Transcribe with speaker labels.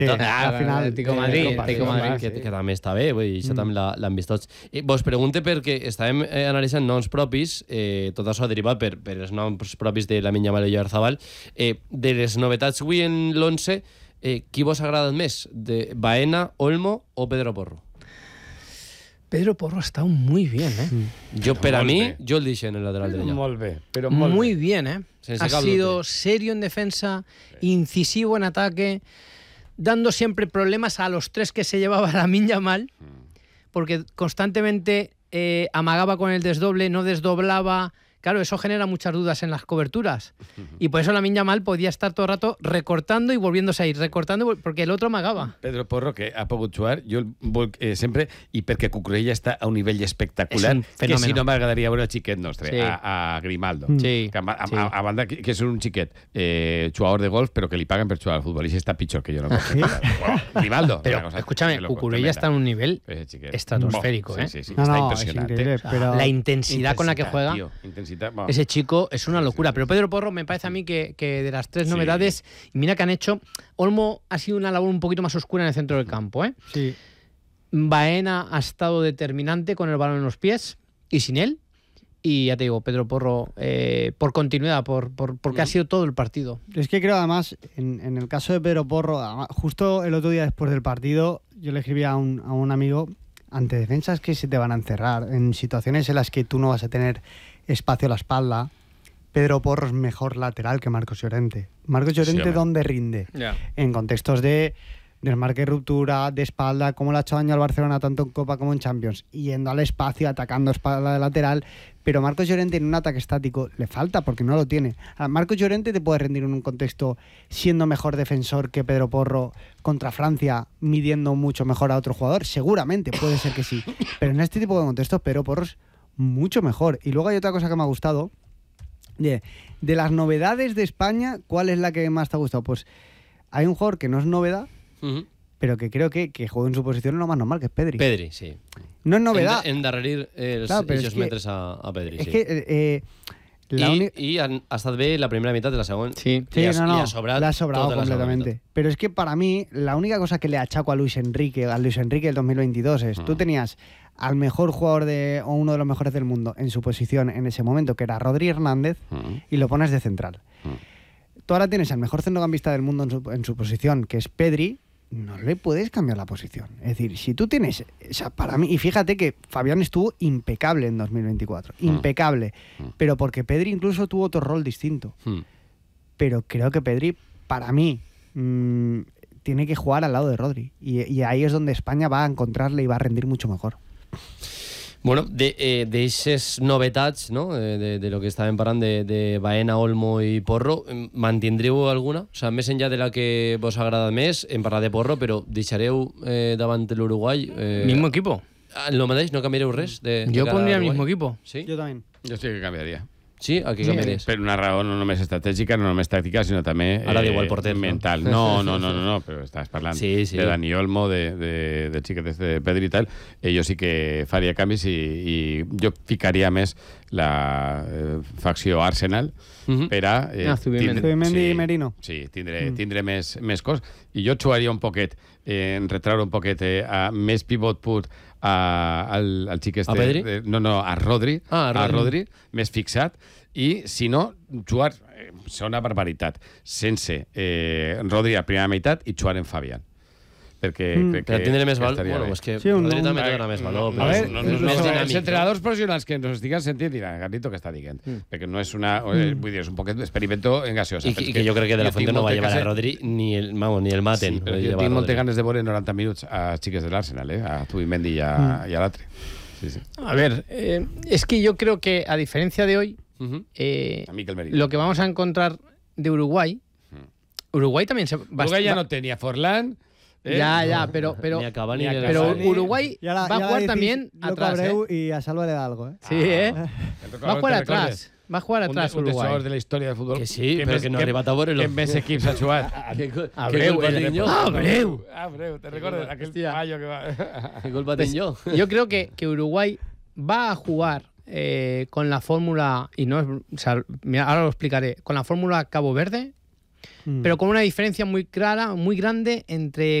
Speaker 1: al final
Speaker 2: Atlético Madrid,
Speaker 3: que també està bé, vull dir, això també l'han vist tots. Vos pregunte perquè estàvem analitzant noms propis, tot això derivat per els noms propis de Lamine Yamal i Oyarzabal. De les novetats avui en l'11, qui vos ha agradat més? De Baena, Olmo o Pedro Porro?
Speaker 2: Pedro Porro ha estado muy bien,
Speaker 3: Yo, para mí, yo el dije en el lateral derecho.
Speaker 2: Muy bien, Ha sido serio en defensa, incisivo en ataque, dando siempre problemas a los tres que se llevaba Lamine Yamal, porque constantemente amagaba con el desdoble, no desdoblaba. Claro, eso genera muchas dudas en las coberturas. Y por eso Lamine Yamal podía estar todo el rato recortando y volviéndose a ir, recortando, porque el otro amagava.
Speaker 4: Pedro Porro, que ha pogut jugar, jo sempre, i perquè Cucurella està a un nivell espectacular, que si no m'agradaria veure el xiquet nostre, a Grimaldo.
Speaker 2: Sí.
Speaker 4: Que a banda que és un xiquet jugador de golf, però que li paguen per jugar al futbol, i està pitjor que jo. No Grimaldo.
Speaker 2: Pero, escúchame, Cucurella está en un nivel estratosférico.
Speaker 4: Sí, está impresionante.
Speaker 2: La intensidad con la que juega... Ese chico es una locura. Pero Pedro Porro me parece a mí que de las tres novedades, y mira que han hecho, Olmo ha sido una labor un poquito más oscura en el centro del campo.
Speaker 1: Sí.
Speaker 2: Baena ha estado determinante con el balón en los pies y sin él. Y ya te digo, Pedro Porro, por continuidad, porque ha sido todo el partido.
Speaker 1: Es que creo además, en el caso de Pedro Porro, justo el otro día después del partido, yo le escribí a un amigo, ante defensas que se te van a encerrar, en situaciones en las que tú no vas a tener espacio a la espalda, Pedro Porro es mejor lateral que Marcos Llorente. Marcos Llorente, ¿dónde rinde? En contextos de desmarque y ruptura, de espalda, como le ha hecho daño al Barcelona tanto en Copa como en Champions, yendo al espacio, atacando espalda de lateral, pero Marcos Llorente en un ataque estático le falta porque no lo tiene. Marcos Llorente te puede rendir en un contexto siendo mejor defensor que Pedro Porro contra Francia, midiendo mucho mejor a otro jugador, seguramente, puede ser que sí, pero en este tipo de contextos Pedro Porro es mucho mejor. Y luego hay otra cosa que me ha gustado. De las novedades de España, ¿cuál es la que más te ha gustado? Pues hay un jugador que no es novedad, pero que creo que juega en su posición lo más normal, que es Pedri.
Speaker 3: Pedri, sí.
Speaker 1: No es novedad.
Speaker 3: Endarrerir ells metres a Pedri,
Speaker 1: es
Speaker 3: sí.
Speaker 1: Que,
Speaker 3: I ha estat bé la primera mitad de la segunda.
Speaker 1: Sí,
Speaker 3: le ha
Speaker 1: sobrado completamente. Pero es que para mí, la única cosa que le achaco a Luis Enrique del 2022 es, tú tenías al mejor jugador o uno de los mejores del mundo en su posición en ese momento, que era Rodri Hernández, y lo pones de central. Tú ahora tienes al mejor centrocampista del mundo en su posición, que es Pedri, no le puedes cambiar la posición. Es decir, si tú tienes... O sea, para mí, y fíjate que Fabián estuvo impecable en 2024. Impecable. Pero porque Pedri incluso tuvo otro rol distinto. Pero creo que Pedri, para mí, tiene que jugar al lado de Rodri. Y ahí es donde España va a encontrarle y va a rendir mucho mejor.
Speaker 3: Bueno, d'eixes novetats, no? de lo que estàvem parlant de Baena, Olmo i Porro, mantindreu alguna? O sea, més enllà de la que vos agrada més, hem parlat de Porro, però deixareu davant l'Uruguai...
Speaker 2: Mismo equipo.
Speaker 3: Lo mateix, no canviareu res?
Speaker 2: Yo pondría el mismo equipo.
Speaker 3: ¿Sí?
Speaker 1: Yo también.
Speaker 4: Jo sí que canviaria.
Speaker 3: Sí? A què canviaries?
Speaker 4: Per una raó no només estratègica, no només tàctica, sinó també
Speaker 3: porter,
Speaker 4: mental. No, però estàs parlant de Dani Olmo, del xiquet de Pedri i tal. Jo sí que faria canvis i jo ficaria més la facció Arsenal per a...
Speaker 1: Zubimendi i Merino.
Speaker 4: Sí, tindre més cos. I jo jugaria un poquet, retraure un poquet a més pivot pur al xic este...
Speaker 3: A Pedri?
Speaker 4: A Rodri. A Rodri, més fixat. I, si no, jugar, una barbaritat, sense Rodri a primera meitat i jugar en Fabián. Perquè crec que
Speaker 3: tindre més valor. Bueno, és que Rodri també té més valor.
Speaker 4: Els entrenadors professionals que ens estiguen sentint diran, Carlito, què està dient? Perquè no és una... Vull dir, és un poquet d'experimento en gaseosa.
Speaker 3: I que jo crec que De La Fuente no va llevar a Rodri ni el maten.
Speaker 4: Sí, però jo tinc moltes ganes de veure 90 minuts a xiques de l'Arsenal, a Zubimendi i a l'altre.
Speaker 2: A ver, es que yo creo que, a diferencia de hoy, lo que vamos a encontrar de Uruguay también se va...
Speaker 4: Uruguay ya no tenía Forlán...
Speaker 2: Ya, pero Uruguay va a jugar también atrás.
Speaker 1: Y a Salva le da algo,
Speaker 2: Sí, va a jugar atrás. Va a jugar atrás
Speaker 4: un
Speaker 2: Uruguay.
Speaker 4: dels jugadors de la història del futbol.
Speaker 3: Que sí, però que no ha arribat a veure-lo.
Speaker 4: Que més equips ha jugat.
Speaker 2: Abreu,
Speaker 4: ¿te recuerdas? Aquel fallo que va...
Speaker 3: ¿Qué culpa tengo yo?
Speaker 2: Yo creo que Uruguay va a jugar con la fórmula, y no es, o sea, mira, ahora lo explicaré, con la fórmula Cabo Verde, pero con una diferencia muy clara, muy grande entre